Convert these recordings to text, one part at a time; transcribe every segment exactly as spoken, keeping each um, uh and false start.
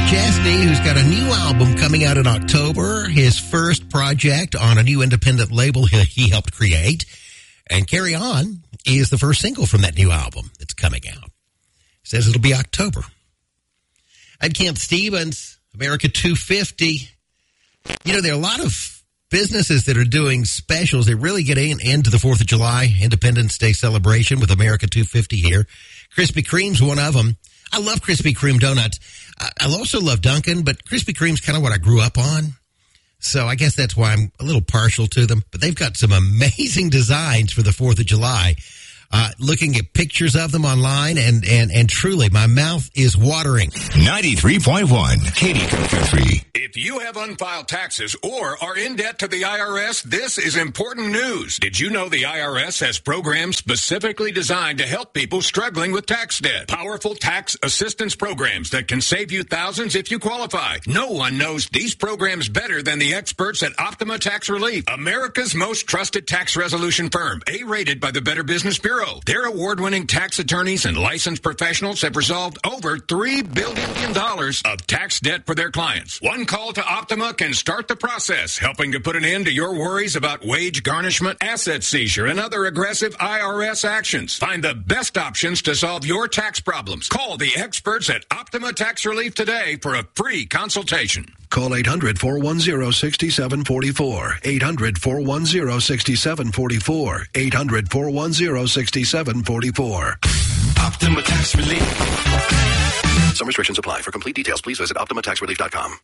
Chesney, who's got a new album coming out in October, his first project on a new independent label he, he helped create. And Carry On is the first single from that new album that's coming out. Says it'll be October. I'm Camp Stevens, America two fifty. You know, there are a lot of businesses that are doing specials. They're really getting into the fourth of July Independence Day celebration with America two fifty here. Krispy Kreme's one of them. I love Krispy Kreme donuts. I also love Dunkin', but Krispy Kreme's kind of what I grew up on. So I guess that's why I'm a little partial to them. But they've got some amazing designs for the fourth of July. Uh, looking at pictures of them online, and, and, and truly, my mouth is watering. ninety-three point one, Katie Country. If you have unfiled taxes or are in debt to the I R S, this is important news. Did you know the I R S has programs specifically designed to help people struggling with tax debt? Powerful tax assistance programs that can save you thousands if you qualify. No one knows these programs better than the experts at Optima Tax Relief, America's most trusted tax resolution firm, A-rated by the Better Business Bureau. Their award-winning tax attorneys and licensed professionals have resolved over three billion dollars of tax debt for their clients. One call to Optima can start the process, helping to put an end to your worries about wage garnishment, asset seizure, and other aggressive I R S actions. Find the best options to solve your tax problems. Call the experts at Optima Tax Relief today for a free consultation. Call eight hundred, four one zero, six seven four four. eight hundred, four one zero, six seven four four. eight hundred, four one zero, six seven four four. Optima Tax Relief. Some restrictions apply. For complete details, please visit optima tax relief dot com.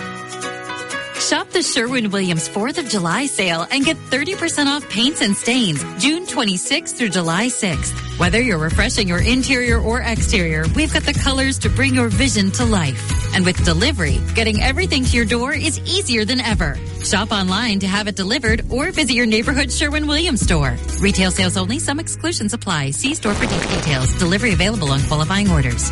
Shop the Sherwin-Williams fourth of July sale and get thirty percent off paints and stains June twenty-sixth through July sixth. Whether you're refreshing your interior or exterior, we've got the colors to bring your vision to life. And with delivery, getting everything to your door is easier than ever. Shop online to have it delivered or visit your neighborhood Sherwin-Williams store. Retail sales only. Some exclusions apply. See store for details. Delivery available on qualifying orders.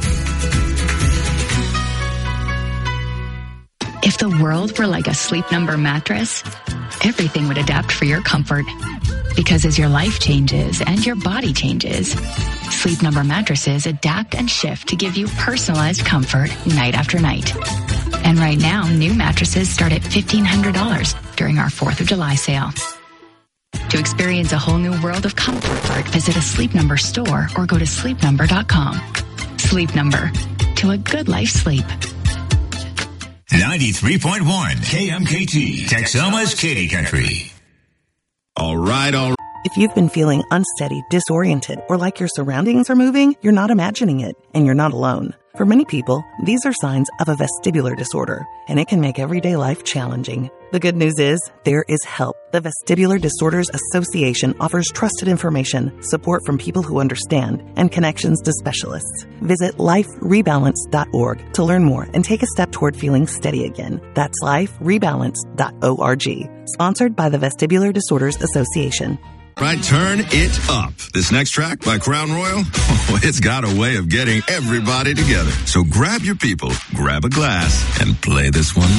If the world were like a Sleep Number mattress, everything would adapt for your comfort. Because as your life changes and your body changes, Sleep Number mattresses adapt and shift to give you personalized comfort night after night. And right now, new mattresses start at fifteen hundred dollars during our fourth of July sale. To experience a whole new world of comfort, visit a Sleep Number store or go to sleep number dot com. Sleep Number. To a good life sleep. ninety-three point one, K M K T, Texoma's Katie Country. All right, all right. If you've been feeling unsteady, disoriented, or like your surroundings are moving, you're not imagining it, and you're not alone. For many people, these are signs of a vestibular disorder, and it can make everyday life challenging. The good news is, there is help. The Vestibular Disorders Association offers trusted information, support from people who understand, and connections to specialists. Visit life rebalance dot org to learn more and take a step toward feeling steady again. That's life rebalance dot org. Sponsored by the Vestibular Disorders Association. Right, turn it up. This next track by Crown Royal, oh, it's got a way of getting everybody together. So grab your people, grab a glass, and play this one